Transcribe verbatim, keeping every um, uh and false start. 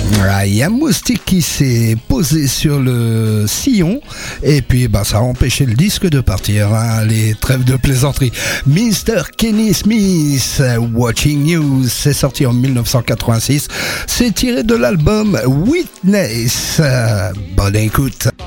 Il y a un moustique qui s'est posé sur le sillon et puis bah, ça a empêché le disque de partir. Hein, les trêves de plaisanterie. mister Kenny Smith, Watching You, c'est sorti en dix-neuf cent quatre-vingt-six. C'est tiré de l'album Witness. Bonne écoute.